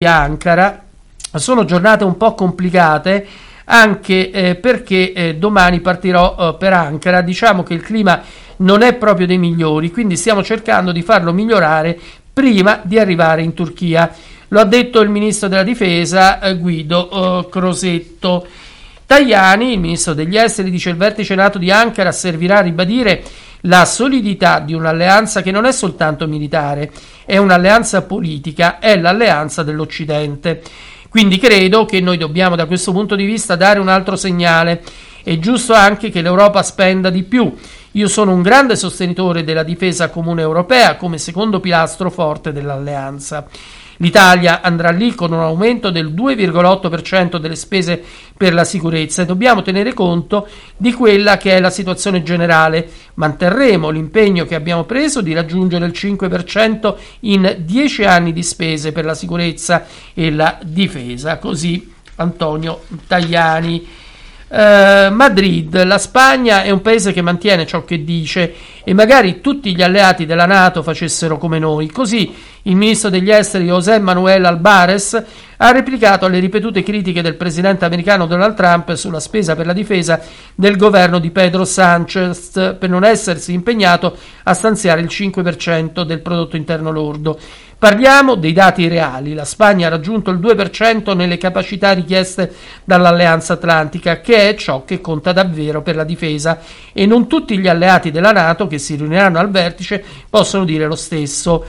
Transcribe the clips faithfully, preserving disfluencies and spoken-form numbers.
Ankara. Sono giornate un po' complicate, anche eh, perché eh, domani partirò eh, per Ankara. Diciamo che il clima non è proprio dei migliori, quindi stiamo cercando di farlo migliorare prima di arrivare in Turchia. Lo ha detto il ministro della difesa eh, Guido eh, Crosetto. Tajani, il ministro degli esteri, dice: il vertice NATO di Ankara servirà a ribadire la solidità di un'alleanza che non è soltanto militare, è un'alleanza politica, è l'alleanza dell'Occidente. Quindi credo che noi dobbiamo da questo punto di vista dare un altro segnale. È giusto anche che l'Europa spenda di più. Io sono un grande sostenitore della difesa comune europea come secondo pilastro forte dell'alleanza. L'Italia andrà lì con un aumento del due virgola otto per cento delle spese per la sicurezza e dobbiamo tenere conto di quella che è la situazione generale. Manterremo l'impegno che abbiamo preso di raggiungere il cinque per cento in dieci anni di spese per la sicurezza e la difesa. Così Antonio Tajani. Uh, Madrid, la Spagna è un paese che mantiene ciò che dice e magari tutti gli alleati della NATO facessero come noi. Così il ministro degli esteri José Manuel Álvarez ha replicato alle ripetute critiche del presidente americano Donald Trump sulla spesa per la difesa del governo di Pedro Sánchez per non essersi impegnato a stanziare il cinque per cento del prodotto interno lordo. Parliamo dei dati reali. La Spagna ha raggiunto il due per cento nelle capacità richieste dall'Alleanza Atlantica, che è ciò che conta davvero per la difesa, e non tutti gli alleati della NATO che si riuniranno al vertice possono dire lo stesso.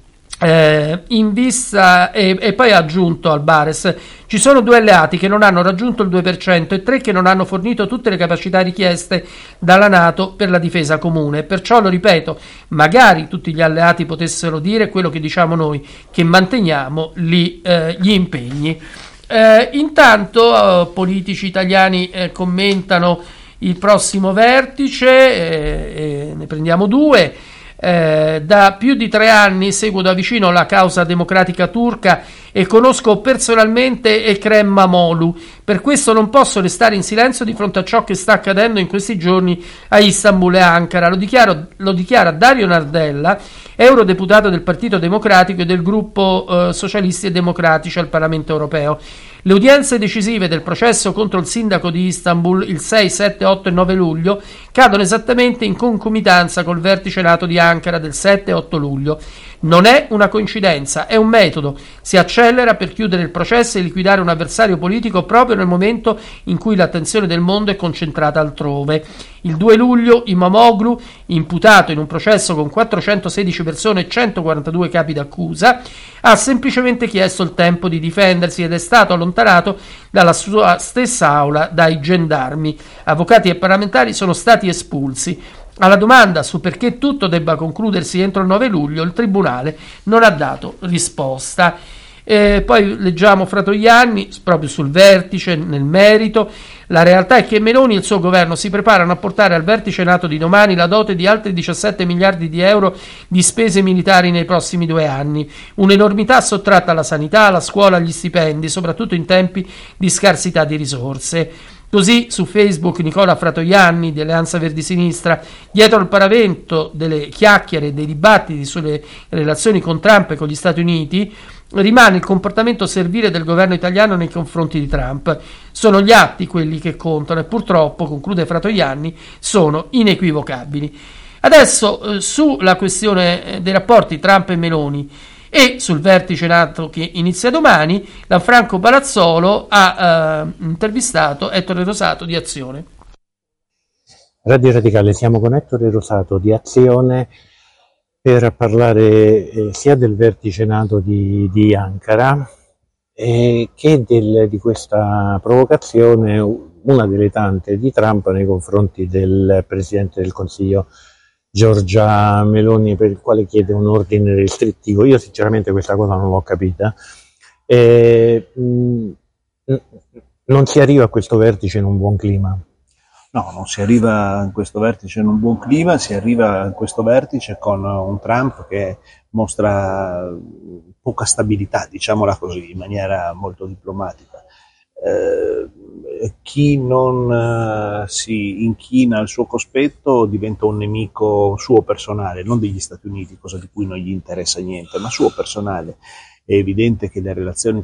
Eh, in vista e, e poi ha aggiunto Álvarez: ci sono due alleati che non hanno raggiunto il due per cento e tre che non hanno fornito tutte le capacità richieste dalla NATO per la difesa comune. Perciò lo ripeto, magari tutti gli alleati potessero dire quello che diciamo noi, che manteniamo gli, eh, gli impegni. Eh, intanto eh, politici italiani eh, commentano il prossimo vertice, eh, eh, ne prendiamo due. Eh, da più di tre anni seguo da vicino la causa democratica turca e conosco personalmente Ekrem İmamoğlu. Per questo non posso restare in silenzio di fronte a ciò che sta accadendo in questi giorni a Istanbul e Ankara. Lo, dichiaro, lo dichiara Dario Nardella, eurodeputato del Partito Democratico e del gruppo eh, Socialisti e Democratici al Parlamento Europeo. Le udienze decisive del processo contro il sindaco di Istanbul il sei, sette, otto e nove luglio cadono esattamente in concomitanza col vertice NATO di Ankara del sette e otto luglio. Non è una coincidenza, è un metodo. Si accelera per chiudere il processo e liquidare un avversario politico proprio nel momento in cui l'attenzione del mondo è concentrata altrove. Il due luglio Imamoglu, imputato in un processo con quattrocentosedici persone e centoquarantadue capi d'accusa, ha semplicemente chiesto il tempo di difendersi ed è stato allontanato dalla sua stessa aula dai gendarmi. Avvocati e parlamentari sono stati espulsi. Alla domanda su perché tutto debba concludersi entro il nove luglio, il tribunale non ha dato risposta. Eh, poi leggiamo Fratoianni proprio sul vertice, nel merito. La realtà è che Meloni e il suo governo si preparano a portare al vertice NATO di domani la dote di altri diciassette miliardi di euro di spese militari nei prossimi due anni, un'enormità sottratta alla sanità, alla scuola, agli stipendi, soprattutto in tempi di scarsità di risorse. Così su Facebook Nicola Fratoianni di Alleanza Verdi Sinistra, dietro il paravento delle chiacchiere e dei dibattiti sulle relazioni con Trump e con gli Stati Uniti, rimane il comportamento servile del governo italiano nei confronti di Trump. Sono gli atti quelli che contano e purtroppo, conclude Fratoianni, sono inequivocabili. Adesso eh, sulla questione dei rapporti Trump e Meloni e sul vertice NATO che inizia domani, Lanfranco Palazzolo ha eh, intervistato Ettore Rosato di Azione. Radio Radicale, siamo con Ettore Rosato di Azione per parlare eh, sia del vertice NATO di, di Ankara eh, che del, di questa provocazione, una delle tante di Trump nei confronti del Presidente del Consiglio Giorgia Meloni, per il quale chiede un ordine restrittivo. Io sinceramente questa cosa non l'ho capita. Eh, mh, non si arriva a questo vertice in un buon clima. No, non si arriva in questo vertice in un buon clima, si arriva in questo vertice con un Trump che mostra poca stabilità, diciamola così, in maniera molto diplomatica. Eh, chi non eh, si inchina al suo cospetto diventa un nemico suo personale, non degli Stati Uniti, cosa di cui non gli interessa niente, ma suo personale. È evidente che le relazioni